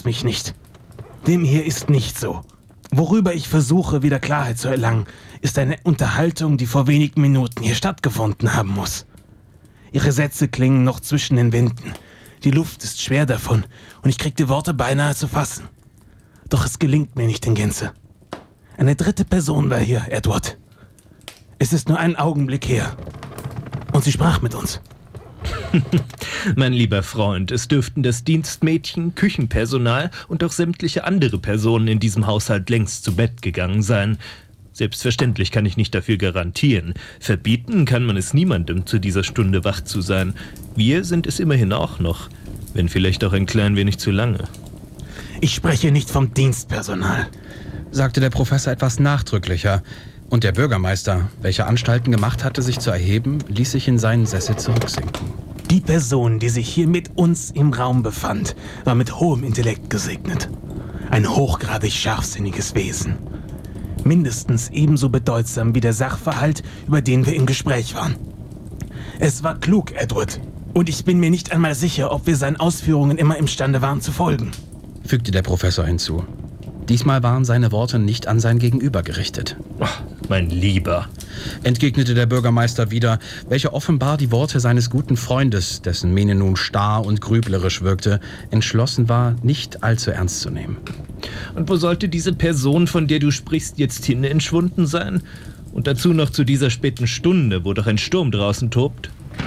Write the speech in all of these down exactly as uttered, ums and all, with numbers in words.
fragst mich nicht. Dem hier ist nicht so. Worüber ich versuche, wieder Klarheit zu erlangen, ist eine Unterhaltung, die vor wenigen Minuten hier stattgefunden haben muss. Ihre Sätze klingen noch zwischen den Wänden. Die Luft ist schwer davon und ich krieg die Worte beinahe zu fassen. Doch es gelingt mir nicht in Gänze. Eine dritte Person war hier, Edward. Es ist nur ein Augenblick her. Und sie sprach mit uns. Mein lieber Freund, es dürften das Dienstmädchen, Küchenpersonal und auch sämtliche andere Personen in diesem Haushalt längst zu Bett gegangen sein. Selbstverständlich kann ich nicht dafür garantieren. Verbieten kann man es niemandem, zu dieser Stunde wach zu sein. Wir sind es immerhin auch noch, wenn vielleicht auch ein klein wenig zu lange. Ich spreche nicht vom Dienstpersonal, sagte der Professor etwas nachdrücklicher. Und der Bürgermeister, welcher Anstalten gemacht hatte, sich zu erheben, ließ sich in seinen Sessel zurücksinken. Die Person, die sich hier mit uns im Raum befand, war mit hohem Intellekt gesegnet. Ein hochgradig scharfsinniges Wesen. Mindestens ebenso bedeutsam wie der Sachverhalt, über den wir im Gespräch waren. Es war klug, Edward. Und ich bin mir nicht einmal sicher, ob wir seinen Ausführungen immer imstande waren zu folgen, fügte der Professor hinzu. Diesmal waren seine Worte nicht an sein Gegenüber gerichtet. Ach, mein Lieber, entgegnete der Bürgermeister wieder, welcher offenbar die Worte seines guten Freundes, dessen Miene nun starr und grüblerisch wirkte, entschlossen war, nicht allzu ernst zu nehmen. Und wo sollte diese Person, von der du sprichst, jetzt hin entschwunden sein? Und dazu noch zu dieser späten Stunde, wo doch ein Sturm draußen tobt?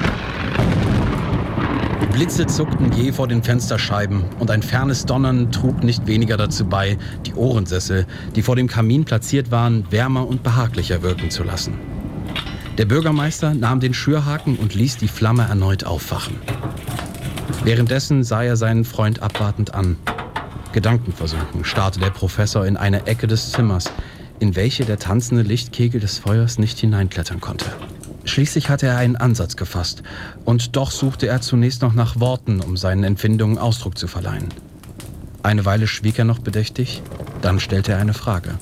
Blitze zuckten je vor den Fensterscheiben und ein fernes Donnern trug nicht weniger dazu bei, die Ohrensessel, die vor dem Kamin platziert waren, wärmer und behaglicher wirken zu lassen. Der Bürgermeister nahm den Schürhaken und ließ die Flamme erneut auffachen. Währenddessen sah er seinen Freund abwartend an. Gedankenversunken starrte der Professor in eine Ecke des Zimmers, in welche der tanzende Lichtkegel des Feuers nicht hineinklettern konnte. Schließlich hatte er einen Ansatz gefasst, und doch suchte er zunächst noch nach Worten, um seinen Empfindungen Ausdruck zu verleihen. Eine Weile schwieg er noch bedächtig, dann stellte er eine Frage.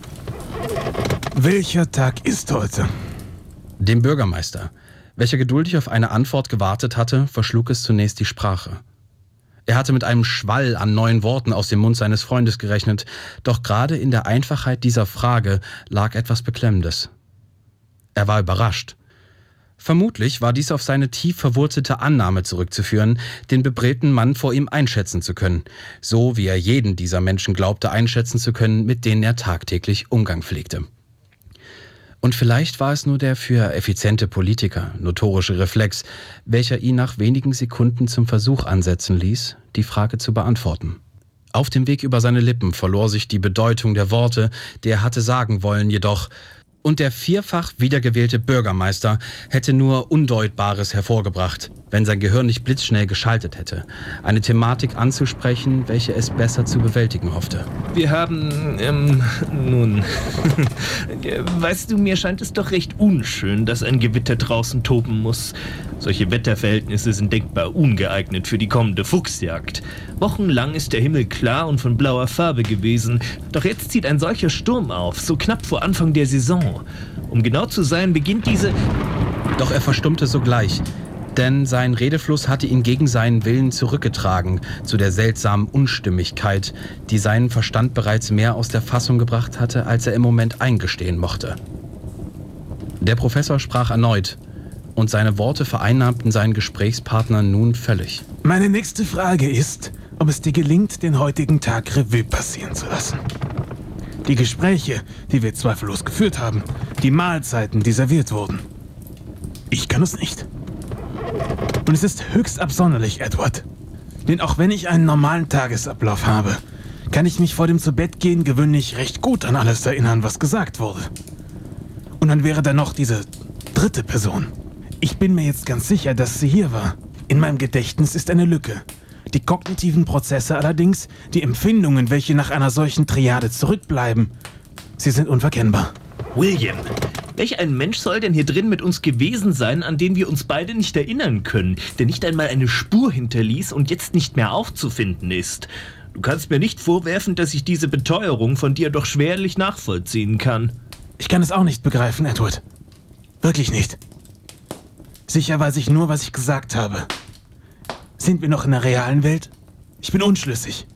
Welcher Tag ist heute? Dem Bürgermeister, welcher geduldig auf eine Antwort gewartet hatte, verschlug es zunächst die Sprache. Er hatte mit einem Schwall an neuen Worten aus dem Mund seines Freundes gerechnet, doch gerade in der Einfachheit dieser Frage lag etwas Beklemmendes. Er war überrascht. Vermutlich war dies auf seine tief verwurzelte Annahme zurückzuführen, den bebrillten Mann vor ihm einschätzen zu können, so wie er jeden dieser Menschen glaubte einschätzen zu können, mit denen er tagtäglich Umgang pflegte. Und vielleicht war es nur der für effiziente Politiker notorische Reflex, welcher ihn nach wenigen Sekunden zum Versuch ansetzen ließ, die Frage zu beantworten. Auf dem Weg über seine Lippen verlor sich die Bedeutung der Worte, die er hatte sagen wollen, jedoch und der vierfach wiedergewählte Bürgermeister hätte nur Undeutbares hervorgebracht, wenn sein Gehirn nicht blitzschnell geschaltet hätte, eine Thematik anzusprechen, welche es besser zu bewältigen hoffte. Wir haben, ähm, nun, weißt du, mir scheint es doch recht unschön, dass ein Gewitter draußen toben muss. Solche Wetterverhältnisse sind denkbar ungeeignet für die kommende Fuchsjagd. Wochenlang ist der Himmel klar und von blauer Farbe gewesen, doch jetzt zieht ein solcher Sturm auf, so knapp vor Anfang der Saison. Um genau zu sein, beginnt diese... Doch er verstummte sogleich, denn sein Redefluss hatte ihn gegen seinen Willen zurückgetragen zu der seltsamen Unstimmigkeit, die seinen Verstand bereits mehr aus der Fassung gebracht hatte, als er im Moment eingestehen mochte. Der Professor sprach erneut, und seine Worte vereinnahmten seinen Gesprächspartner nun völlig. Meine nächste Frage ist, ob es dir gelingt, den heutigen Tag Revue passieren zu lassen. Die Gespräche, die wir zweifellos geführt haben, die Mahlzeiten, die serviert wurden. Ich kann es nicht. Und es ist höchst absonderlich, Edward. Denn auch wenn ich einen normalen Tagesablauf habe, kann ich mich vor dem Zubettgehen gewöhnlich recht gut an alles erinnern, was gesagt wurde. Und dann wäre da noch diese dritte Person. Ich bin mir jetzt ganz sicher, dass sie hier war. In meinem Gedächtnis ist eine Lücke. Die kognitiven Prozesse allerdings, die Empfindungen, welche nach einer solchen Triade zurückbleiben, sie sind unverkennbar. William, welch ein Mensch soll denn hier drin mit uns gewesen sein, an den wir uns beide nicht erinnern können, der nicht einmal eine Spur hinterließ und jetzt nicht mehr aufzufinden ist? Du kannst mir nicht vorwerfen, dass ich diese Beteuerung von dir doch schwerlich nachvollziehen kann. Ich kann es auch nicht begreifen, Edward. Wirklich nicht. Sicher weiß ich nur, was ich gesagt habe. Sind wir noch in der realen Welt? Ich bin unschlüssig.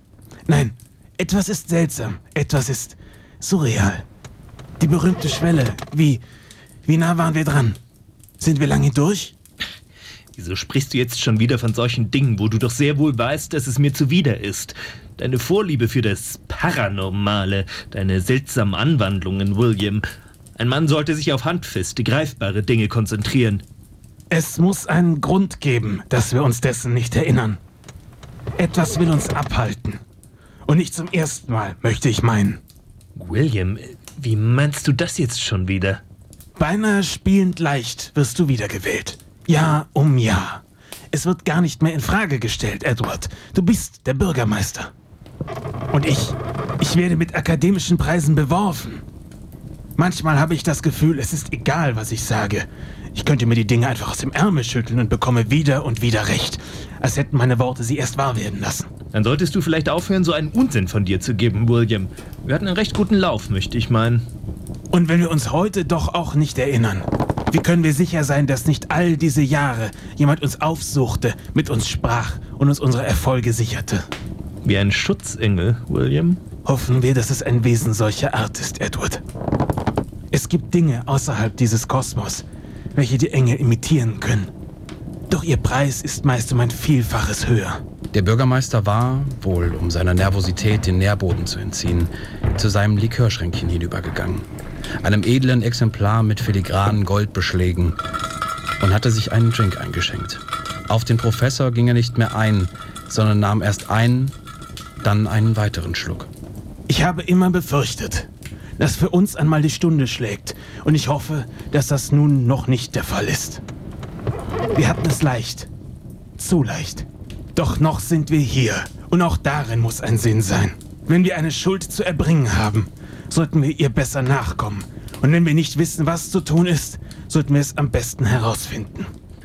Nein, etwas ist seltsam. Etwas ist surreal. Die berühmte Schwelle. Wie, wie nah waren wir dran? Sind wir lange durch? Wieso sprichst du jetzt schon wieder von solchen Dingen, wo du doch sehr wohl weißt, dass es mir zuwider ist? Deine Vorliebe für das Paranormale, deine seltsamen Anwandlungen, William. Ein Mann sollte sich auf handfeste, greifbare Dinge konzentrieren. Es muss einen Grund geben, dass wir uns dessen nicht erinnern. Etwas will uns abhalten. Und nicht zum ersten Mal, möchte ich meinen. William, wie meinst du das jetzt schon wieder? Beinahe spielend leicht wirst du wiedergewählt. Jahr um Jahr. Es wird gar nicht mehr in Frage gestellt, Edward. Du bist der Bürgermeister. Und ich, ich werde mit akademischen Preisen beworfen. Manchmal habe ich das Gefühl, es ist egal, was ich sage. Ich könnte mir die Dinge einfach aus dem Ärmel schütteln und bekomme wieder und wieder recht, als hätten meine Worte sie erst wahr werden lassen. Dann solltest du vielleicht aufhören, so einen Unsinn von dir zu geben, William. Wir hatten einen recht guten Lauf, möchte ich meinen. Und wenn wir uns heute doch auch nicht erinnern, wie können wir sicher sein, dass nicht all diese Jahre jemand uns aufsuchte, mit uns sprach und uns unsere Erfolge sicherte? Wie ein Schutzengel, William? Hoffen wir, dass es ein Wesen solcher Art ist, Edward. Es gibt Dinge außerhalb dieses Kosmos, welche die Engel imitieren können. Doch ihr Preis ist meist um ein Vielfaches höher. Der Bürgermeister war, wohl um seiner Nervosität den Nährboden zu entziehen, zu seinem Likörschränkchen hinübergegangen, einem edlen Exemplar mit filigranen Goldbeschlägen, und hatte sich einen Drink eingeschenkt. Auf den Professor ging er nicht mehr ein, sondern nahm erst einen, dann einen weiteren Schluck. Ich habe immer befürchtet, dass für uns einmal die Stunde schlägt, und ich hoffe, dass das nun noch nicht der Fall ist. Wir hatten es leicht, zu leicht. Doch noch sind wir hier, und auch darin muss ein Sinn sein. Wenn wir eine Schuld zu erbringen haben, sollten wir ihr besser nachkommen. Und wenn wir nicht wissen, was zu tun ist, sollten wir es am besten herausfinden.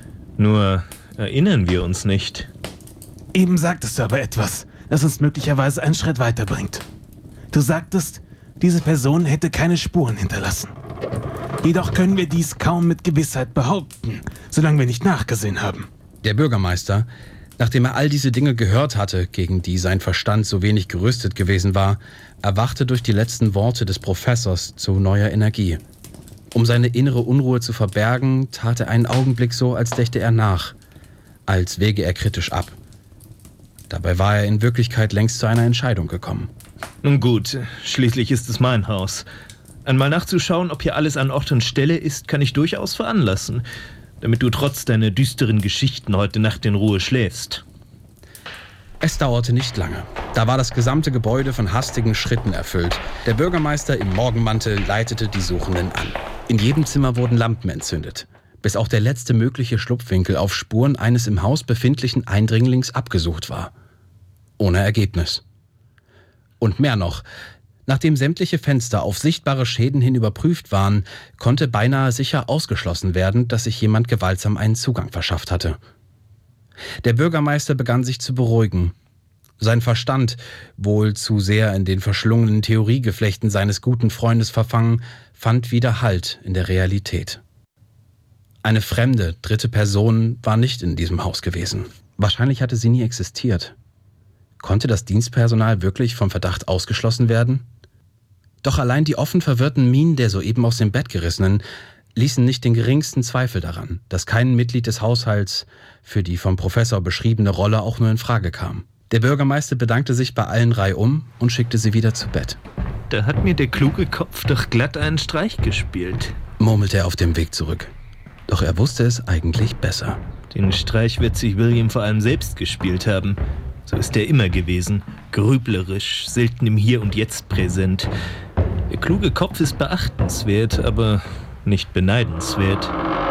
Nur erinnern wir uns nicht. Eben sagtest du aber etwas, das uns möglicherweise einen Schritt weiterbringt. Du sagtest, diese Person hätte keine Spuren hinterlassen. Jedoch können wir dies kaum mit Gewissheit behaupten, solange wir nicht nachgesehen haben. Der Bürgermeister, nachdem er all diese Dinge gehört hatte, gegen die sein Verstand so wenig gerüstet gewesen war, erwachte durch die letzten Worte des Professors zu neuer Energie. Um seine innere Unruhe zu verbergen, tat er einen Augenblick so, als dächte er nach, als wäge er kritisch ab. Dabei war er in Wirklichkeit längst zu einer Entscheidung gekommen. Nun gut, schließlich ist es mein Haus. Einmal nachzuschauen, ob hier alles an Ort und Stelle ist, kann ich durchaus veranlassen, damit du trotz deiner düsteren Geschichten heute Nacht in Ruhe schläfst. Es dauerte nicht lange. Da war das gesamte Gebäude von hastigen Schritten erfüllt. Der Bürgermeister im Morgenmantel leitete die Suchenden an. In jedem Zimmer wurden Lampen entzündet, bis auch der letzte mögliche Schlupfwinkel auf Spuren eines im Haus befindlichen Eindringlings abgesucht war. Ohne Ergebnis. Und mehr noch: Nachdem sämtliche Fenster auf sichtbare Schäden hin überprüft waren, konnte beinahe sicher ausgeschlossen werden, dass sich jemand gewaltsam einen Zugang verschafft hatte. Der Bürgermeister begann sich zu beruhigen. Sein Verstand, wohl zu sehr in den verschlungenen Theoriegeflechten seines guten Freundes verfangen, fand wieder Halt in der Realität. Eine fremde, dritte Person war nicht in diesem Haus gewesen. Wahrscheinlich hatte sie nie existiert. Konnte das Dienstpersonal wirklich vom Verdacht ausgeschlossen werden? Doch allein die offen verwirrten Mienen der soeben aus dem Bett gerissenen ließen nicht den geringsten Zweifel daran, dass kein Mitglied des Haushalts für die vom Professor beschriebene Rolle auch nur in Frage kam. Der Bürgermeister bedankte sich bei allen reihum und schickte sie wieder zu Bett. Da hat mir der kluge Kopf doch glatt einen Streich gespielt, murmelte er auf dem Weg zurück. Doch er wusste es eigentlich besser. Den Streich wird sich William vor allem selbst gespielt haben. So ist er immer gewesen, grüblerisch, selten im Hier und Jetzt präsent. Der kluge Kopf ist beachtenswert, aber nicht beneidenswert.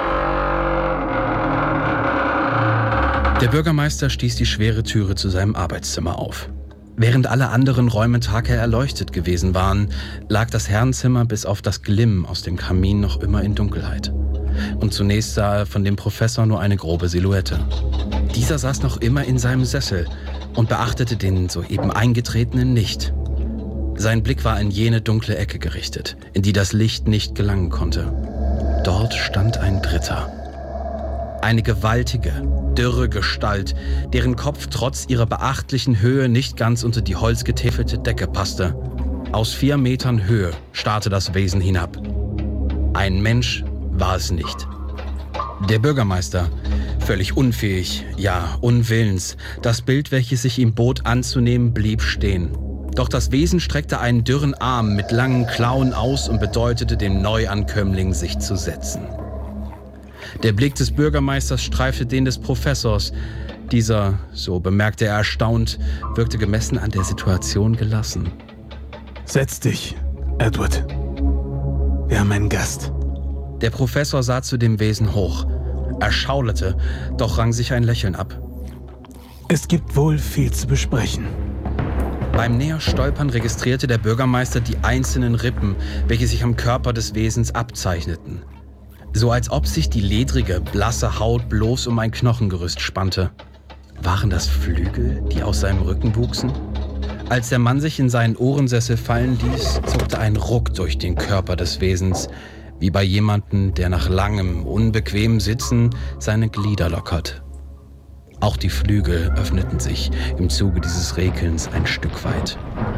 Der Bürgermeister stieß die schwere Türe zu seinem Arbeitszimmer auf. Während alle anderen Räume taghell erleuchtet gewesen waren, lag das Herrenzimmer bis auf das Glimm aus dem Kamin noch immer in Dunkelheit. Und zunächst sah er von dem Professor nur eine grobe Silhouette. Dieser saß noch immer in seinem Sessel und beachtete den soeben Eingetretenen nicht. Sein Blick war in jene dunkle Ecke gerichtet, in die das Licht nicht gelangen konnte. Dort stand ein Dritter. Eine gewaltige, dürre Gestalt, deren Kopf trotz ihrer beachtlichen Höhe nicht ganz unter die holzgetäfelte Decke passte. Aus vier Metern Höhe starrte das Wesen hinab. Ein Mensch war es nicht. Der Bürgermeister, völlig unfähig, ja unwillens, das Bild, welches sich ihm bot anzunehmen, blieb stehen. Doch das Wesen streckte einen dürren Arm mit langen Klauen aus und bedeutete dem Neuankömmling, sich zu setzen. Der Blick des Bürgermeisters streifte den des Professors. Dieser, so bemerkte er erstaunt, wirkte gemessen an der Situation gelassen. Setz dich, Edward. Wir haben einen Gast. Der Professor sah zu dem Wesen hoch. Er schaulte, doch rang sich ein Lächeln ab. Es gibt wohl viel zu besprechen. Beim Näherstolpern registrierte der Bürgermeister die einzelnen Rippen, welche sich am Körper des Wesens abzeichneten. So als ob sich die ledrige, blasse Haut bloß um ein Knochengerüst spannte. Waren das Flügel, die aus seinem Rücken wuchsen? Als der Mann sich in seinen Ohrensessel fallen ließ, zuckte ein Ruck durch den Körper des Wesens, wie bei jemandem, der nach langem, unbequemem Sitzen seine Glieder lockert. Auch die Flügel öffneten sich im Zuge dieses Rekelns ein Stück weit.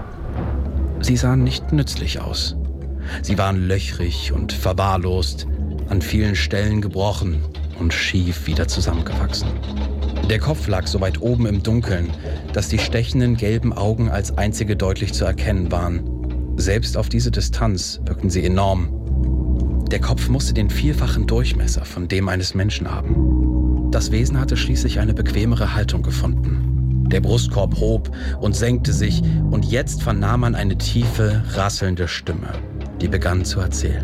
Sie sahen nicht nützlich aus. Sie waren löchrig und verwahrlost, an vielen Stellen gebrochen und schief wieder zusammengewachsen. Der Kopf lag so weit oben im Dunkeln, dass die stechenden gelben Augen als einzige deutlich zu erkennen waren. Selbst auf diese Distanz wirkten sie enorm. Der Kopf musste den vierfachen Durchmesser von dem eines Menschen haben. Das Wesen hatte schließlich eine bequemere Haltung gefunden. Der Brustkorb hob und senkte sich und jetzt vernahm man eine tiefe, rasselnde Stimme, die begann zu erzählen.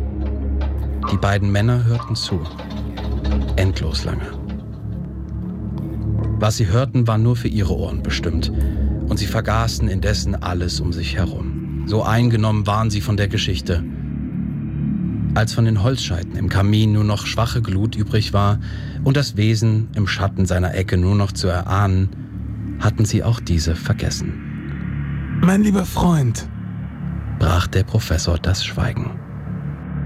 Die beiden Männer hörten zu. Endlos lange. Was sie hörten, war nur für ihre Ohren bestimmt. Und sie vergaßen indessen alles um sich herum. So eingenommen waren sie von der Geschichte. Als von den Holzscheiten im Kamin nur noch schwache Glut übrig war und das Wesen im Schatten seiner Ecke nur noch zu erahnen, hatten sie auch diese vergessen. Mein lieber Freund, brach der Professor das Schweigen.